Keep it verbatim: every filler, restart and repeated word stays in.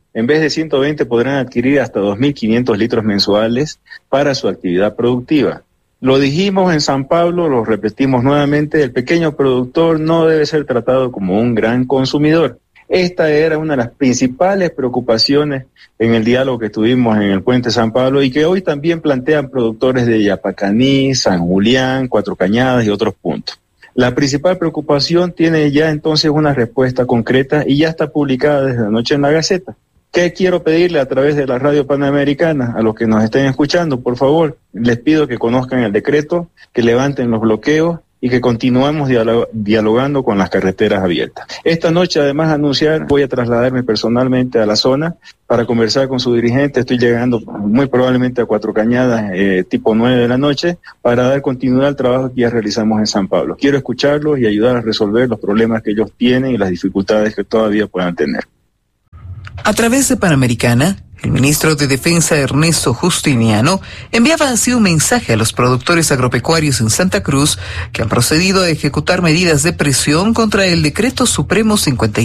En vez de ciento veinte podrán adquirir hasta dos mil quinientos litros mensuales para su actividad productiva. Lo dijimos en San Pablo, lo repetimos nuevamente, el pequeño productor no debe ser tratado como un gran consumidor. Esta era una de las principales preocupaciones en el diálogo que tuvimos en el Puente San Pablo y que hoy también plantean productores de Yapacaní, San Julián, Cuatro Cañadas y otros puntos. La principal preocupación tiene ya entonces una respuesta concreta y ya está publicada desde anoche en la Gaceta. ¿Qué quiero pedirle a través de la radio Panamericana a los que nos estén escuchando? Por favor, les pido que conozcan el decreto, que levanten los bloqueos y que continuemos dialog- dialogando con las carreteras abiertas. Esta noche, además, anunciar, voy a trasladarme personalmente a la zona para conversar con su dirigente. Estoy llegando muy probablemente a Cuatro Cañadas, eh, tipo nueve de la noche, para dar continuidad al trabajo que ya realizamos en San Pablo. Quiero escucharlos y ayudar a resolver los problemas que ellos tienen y las dificultades que todavía puedan tener. A través de Panamericana, el ministro de Defensa Ernesto Justiniano enviaba así un mensaje a los productores agropecuarios en Santa Cruz que han procedido a ejecutar medidas de presión contra el Decreto Supremo cincuenta y